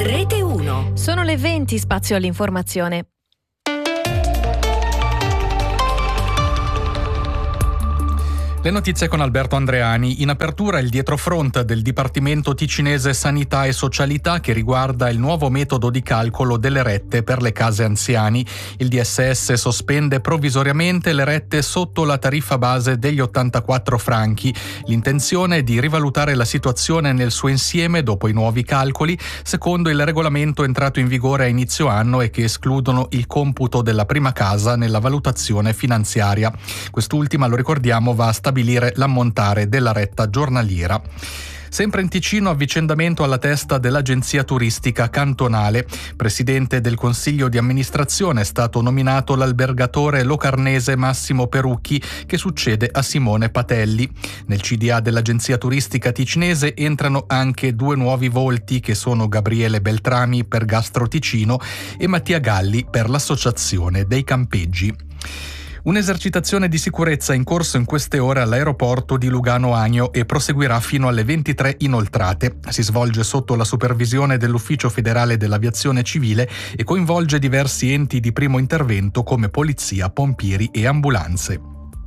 Rete 1. Sono le 20, spazio all'informazione. Le notizie con Alberto Andreani. In apertura il dietrofront del Dipartimento Ticinese Sanità e Socialità che riguarda il nuovo metodo di calcolo delle rette per le case anziani. Il DSS sospende provvisoriamente le rette sotto la tariffa base degli 84 franchi. L'intenzione è di rivalutare la situazione nel suo insieme dopo i nuovi calcoli, secondo il regolamento entrato in vigore a inizio anno e che escludono il computo della prima casa nella valutazione finanziaria. Quest'ultima, lo ricordiamo, va a stabilire l'ammontare della retta giornaliera. Sempre in Ticino, avvicendamento alla testa dell'agenzia turistica cantonale. Presidente del consiglio di amministrazione è stato nominato l'albergatore locarnese Massimo Perucchi, che succede a Simone Patelli. Nel CDA dell'agenzia turistica ticinese entrano anche due nuovi volti, che sono Gabriele Beltrami per Gastro Ticino e Mattia Galli per l'Associazione dei Campeggi. Un'esercitazione di sicurezza in corso in queste ore all'aeroporto di Lugano Agno e proseguirà fino alle 23 inoltrate. Si svolge sotto la supervisione dell'Ufficio Federale dell'Aviazione Civile e coinvolge diversi enti di primo intervento come polizia, pompieri e ambulanze.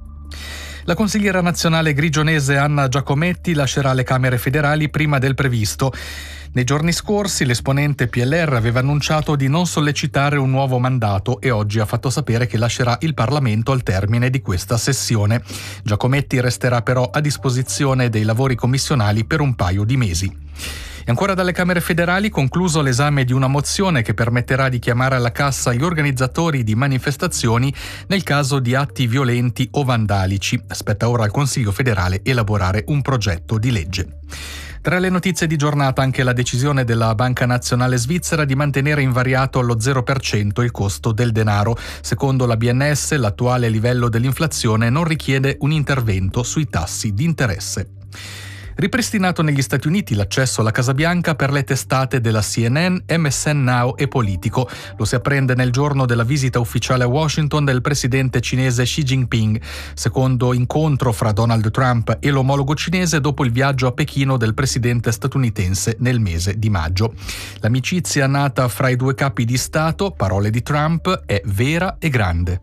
La consigliera nazionale grigionese Anna Giacometti lascerà le Camere federali prima del previsto. Nei giorni scorsi l'esponente PLR aveva annunciato di non sollecitare un nuovo mandato e oggi ha fatto sapere che lascerà il Parlamento al termine di questa sessione. Giacometti resterà però a disposizione dei lavori commissionali per un paio di mesi. E ancora dalle Camere federali, concluso l'esame di una mozione che permetterà di chiamare alla cassa gli organizzatori di manifestazioni nel caso di atti violenti o vandalici. Spetta ora al Consiglio federale elaborare un progetto di legge. Tra le notizie di giornata anche la decisione della Banca Nazionale Svizzera di mantenere invariato allo 0% il costo del denaro. Secondo la BNS, l'attuale livello dell'inflazione non richiede un intervento sui tassi di interesse. Ripristinato negli Stati Uniti l'accesso alla Casa Bianca per le testate della CNN, MSN Now e Politico. Lo si apprende nel giorno della visita ufficiale a Washington del presidente cinese Xi Jinping, secondo incontro fra Donald Trump e l'omologo cinese dopo il viaggio a Pechino del presidente statunitense nel mese di maggio. L'amicizia nata fra i due capi di Stato, parole di Trump, è vera e grande.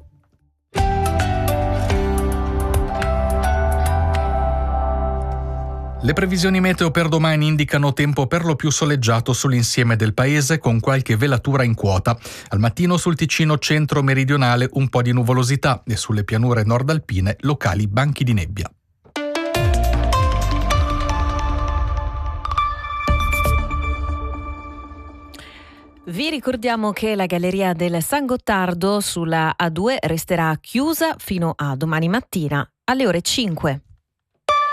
Le previsioni meteo per domani indicano tempo per lo più soleggiato sull'insieme del paese con qualche velatura in quota. Al mattino sul Ticino centro-meridionale un po' di nuvolosità e sulle pianure nord-alpine locali banchi di nebbia. Vi ricordiamo che la galleria del San Gottardo sulla A2 resterà chiusa fino a domani mattina alle ore 5.